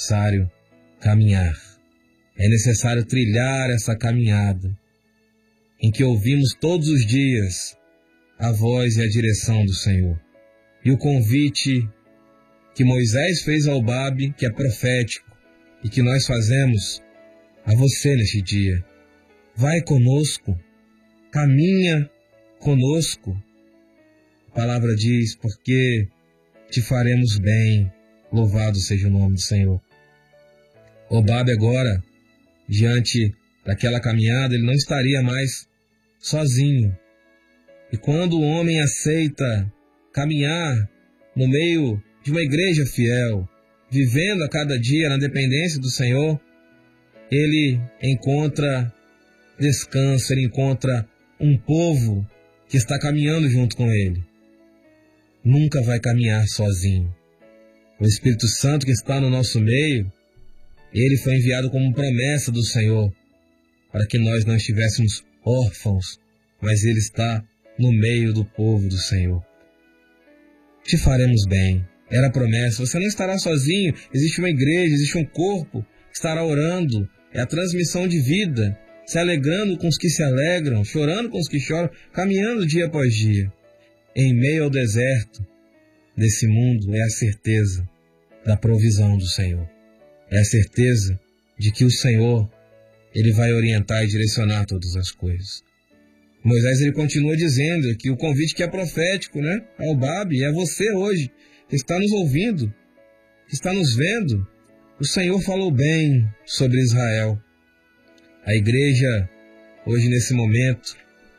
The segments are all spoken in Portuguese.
necessário caminhar. É necessário trilhar essa caminhada em que ouvimos todos os dias a voz e a direção do Senhor. E o convite que Moisés fez a Hobabe, que é profético, e que nós fazemos a você neste dia. Vai conosco, caminha conosco. A palavra diz, porque te faremos bem, louvado seja o nome do Senhor. Hobabe agora, diante daquela caminhada, ele não estaria mais sozinho. E quando o homem aceita caminhar no meio de uma igreja fiel, vivendo a cada dia na dependência do Senhor, ele encontra descanso, ele encontra um povo que está caminhando junto com ele. Nunca vai caminhar sozinho. O Espírito Santo que está no nosso meio, ele foi enviado como promessa do Senhor, para que nós não estivéssemos órfãos, mas ele está no meio do povo do Senhor. Te faremos bem. Era a promessa. Você não estará sozinho. Existe uma igreja, existe um corpo que estará orando. É a transmissão de vida, se alegrando com os que se alegram, chorando com os que choram, caminhando dia após dia. Em meio ao deserto desse mundo é a certeza da provisão do Senhor. É a certeza de que o Senhor, ele vai orientar e direcionar todas as coisas. Moisés, ele continua dizendo que o convite que é profético, a Hobabe, é você hoje, que está nos ouvindo, que está nos vendo. O Senhor falou bem sobre Israel. A igreja, hoje nesse momento,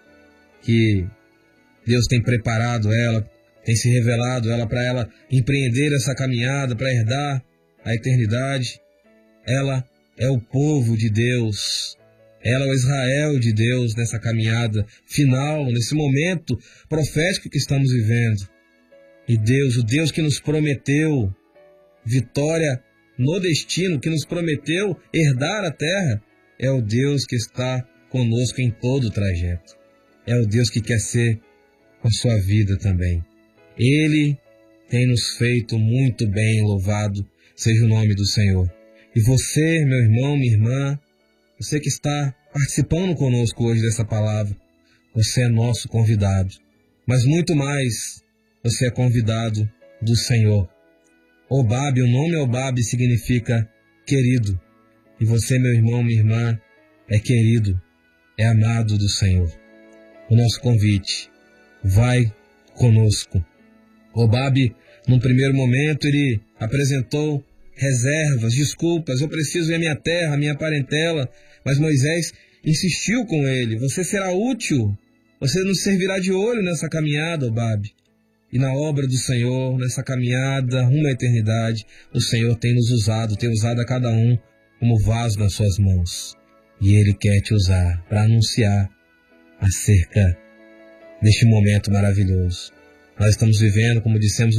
que Deus tem preparado ela, tem se revelado ela para ela empreender essa caminhada, para herdar a eternidade. Ela é o povo de Deus. Ela é o Israel de Deus nessa caminhada final, nesse momento profético que estamos vivendo. E Deus, o Deus que nos prometeu vitória no destino, que nos prometeu herdar a terra, é o Deus que está conosco em todo o trajeto. É o Deus que quer ser com a sua vida também. Ele tem nos feito muito bem, louvado seja o nome do Senhor. E você, meu irmão, minha irmã, você que está participando conosco hoje dessa palavra, você é nosso convidado. Mas muito mais, você é convidado do Senhor. Hobabe, o nome Hobabe significa querido. E você, meu irmão, minha irmã, é querido, é amado do Senhor. O nosso convite, vai conosco. Hobabe, num primeiro momento, ele apresentou reservas, desculpas, eu preciso ir à minha terra, à minha parentela. Mas Moisés insistiu com ele, você será útil, você nos servirá de olho nessa caminhada, Hobabe. E na obra do Senhor, nessa caminhada rumo à eternidade, o Senhor tem nos usado, tem usado a cada um como vaso nas suas mãos. E Ele quer te usar para anunciar acerca deste momento maravilhoso. Nós estamos vivendo, como dissemos,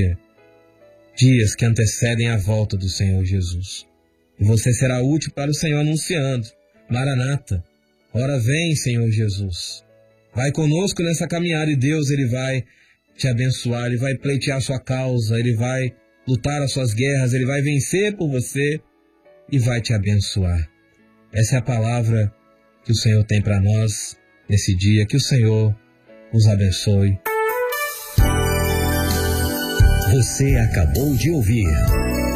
dias que antecedem a volta do Senhor Jesus. E você será útil para o Senhor anunciando, Maranata, ora vem, Senhor Jesus. Vai conosco nessa caminhada e Deus, Ele vai te abençoar, Ele vai pleitear a sua causa, Ele vai lutar as suas guerras, Ele vai vencer por você e vai te abençoar. Essa é a palavra que o Senhor tem para nós nesse dia. Que o Senhor os abençoe. Você acabou de ouvir